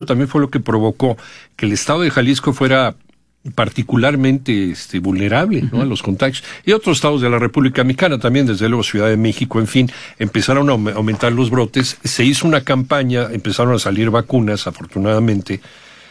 también fue lo que provocó que el estado de Jalisco fuera particularmente vulnerable, ¿no?, a los contagios. Y otros estados de la República Mexicana también, desde luego Ciudad de México, en fin, empezaron a aumentar los brotes. Se hizo una campaña, empezaron a salir vacunas, afortunadamente,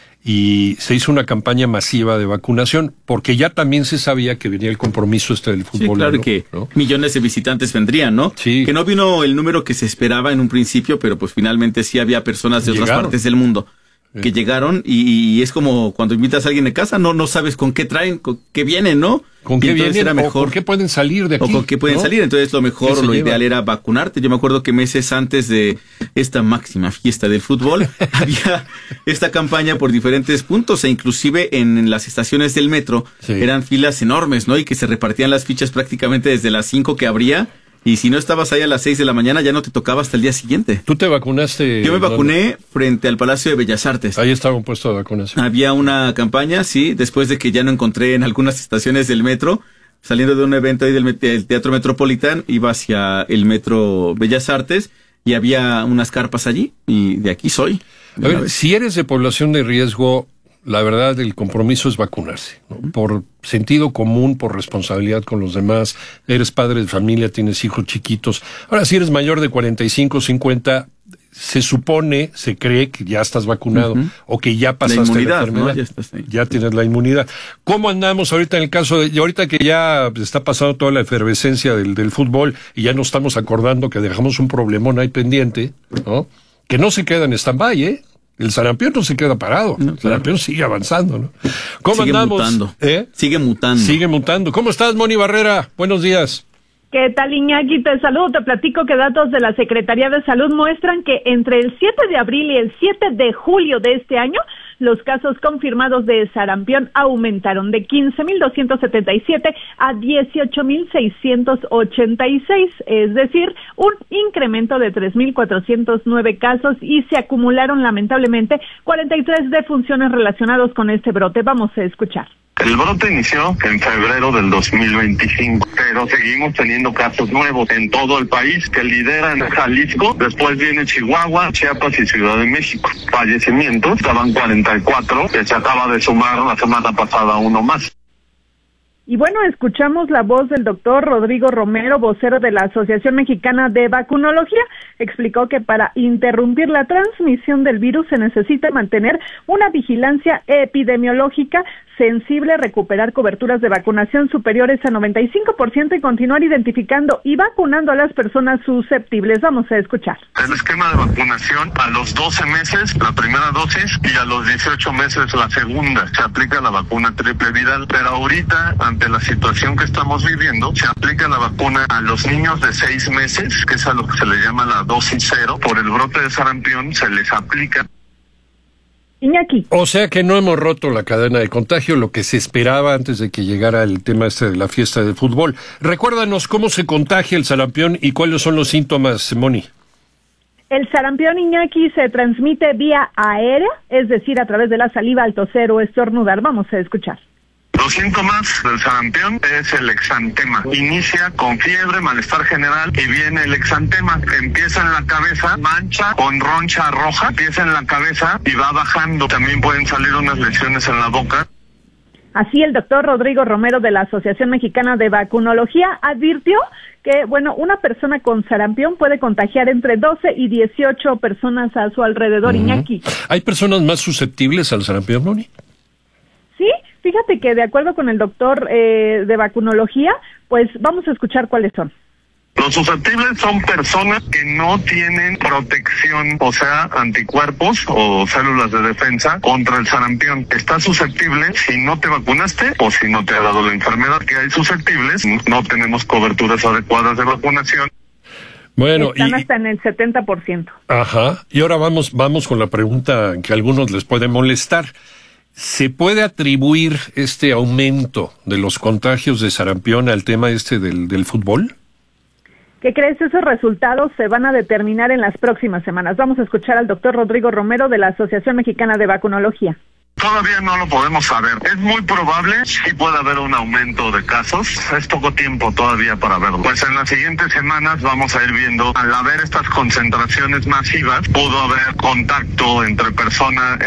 y se hizo una campaña masiva de vacunación, porque ya también se sabía que venía el compromiso del fútbol. Sí, claro, que ¿no?, millones de visitantes vendrían, ¿no? Sí. Que no vino el número que se esperaba en un principio, pero pues finalmente sí había personas de otras partes del mundo que llegaron, y es como cuando invitas a alguien de casa, no sabes con qué traen, con qué vienen, ¿no? ¿Con qué vienen? Era mejor, o con qué pueden salir de aquí. O con qué pueden, ¿no?, salir. Entonces lo mejor o lo ideal era vacunarte. Yo me acuerdo que meses antes de esta máxima fiesta del fútbol había esta campaña por diferentes puntos, e inclusive en las estaciones del metro eran filas enormes, ¿no? Y que se repartían las fichas prácticamente desde las 5 que abría. Y si no estabas ahí a las 6 de la mañana, ya no te tocaba hasta el día siguiente. ¿Tú te vacunaste? Yo me vacuné frente al Palacio de Bellas Artes. Ahí estaba un puesto de vacunación. Había una campaña, sí, después de que ya no encontré en algunas estaciones del metro. Saliendo de un evento ahí del Teatro Metropolitán, iba hacia el Metro Bellas Artes y había unas carpas allí, y de aquí soy. A ver, si eres de población de riesgo, la verdad, el compromiso es vacunarse, ¿no? Por sentido común, por responsabilidad con los demás. Eres padre de familia, tienes hijos chiquitos. Ahora, si eres mayor de 45, 50, se supone, se cree que ya estás vacunado, o que ya pasaste la inmunidad, enfermedad, ¿no? Ya estás ahí. Ya tienes la inmunidad. ¿Cómo andamos ahorita en el caso de, ahorita que ya está pasando toda la efervescencia del fútbol y ya nos estamos acordando que dejamos un problemón ahí pendiente, ¿no? Que no se queda en stand-by, ¿eh? El sarampión no se queda parado, no, el sarampión sigue avanzando, ¿no? ¿Cómo sigue andamos? Mutando. Sigue mutando. Sigue mutando. ¿Cómo estás, Moni Barrera? Buenos días. ¿Qué tal, Iñaki? Te saludo, te platico que datos de la Secretaría de Salud muestran que entre el 7 de abril y el 7 de julio de este año, los casos confirmados de sarampión aumentaron de 15,277 a 18,686, es decir, un incremento de 3,409 casos, y se acumularon lamentablemente 43 defunciones relacionados con este brote. Vamos a escuchar. El brote inició en febrero del 2025, pero seguimos teniendo casos nuevos en todo el país, que lideran Jalisco, después viene Chihuahua, Chiapas y Ciudad de México. Fallecimientos, estaban 44, que se acaba de sumar la semana pasada uno más. Y bueno, escuchamos la voz del doctor Rodrigo Romero, vocero de la Asociación Mexicana de Vacunología. Explicó que para interrumpir la transmisión del virus se necesita mantener una vigilancia epidemiológica sensible, recuperar coberturas de vacunación superiores a 95% y continuar identificando y vacunando a las personas susceptibles. Vamos a escuchar. El esquema de vacunación, a los 12 meses la primera dosis y a los 18 meses la segunda. Se aplica la vacuna triple viral, pero ahorita, ante la situación que estamos viviendo, se aplica la vacuna a los niños de 6 meses, que es a lo que se le llama la dosis cero. Por el brote de sarampión se les aplica. Iñaki. O sea que no hemos roto la cadena de contagio, lo que se esperaba antes de que llegara el tema de la fiesta de fútbol. Recuérdanos cómo se contagia el sarampión y cuáles son los síntomas, Moni. El sarampión, Iñaki, se transmite vía aérea, es decir, a través de la saliva al toser o estornudar. Vamos a escuchar. Los síntomas del sarampión es el exantema. Inicia con fiebre, malestar general, y viene el exantema. Empieza en la cabeza, mancha con roncha roja, empieza en la cabeza y va bajando. También pueden salir unas lesiones en la boca. Así, el doctor Rodrigo Romero de la Asociación Mexicana de Vacunología advirtió que, bueno, una persona con sarampión puede contagiar entre 12 y 18 personas a su alrededor, Iñaki. ¿Hay personas más susceptibles al sarampión, Moni? Sí, fíjate que de acuerdo con el doctor de vacunología, pues vamos a escuchar cuáles son. Los susceptibles son personas que no tienen protección, o sea, anticuerpos o células de defensa contra el sarampión. Estás susceptible si no te vacunaste o si no te ha dado la enfermedad. Que hay susceptibles, no tenemos coberturas adecuadas de vacunación. Bueno, están hasta en el 70%. Ajá, y ahora vamos con la pregunta que a algunos les puede molestar. ¿Se puede atribuir este aumento de los contagios de sarampión al tema del fútbol? ¿Qué crees? Esos resultados se van a determinar en las próximas semanas. Vamos a escuchar al doctor Rodrigo Romero de la Asociación Mexicana de Vacunología. Todavía no lo podemos saber. Es muy probable, sí puede haber un aumento de casos. Es poco tiempo todavía para verlo. Pues en las siguientes semanas vamos a ir viendo, al haber estas concentraciones masivas, pudo haber contacto entre personas,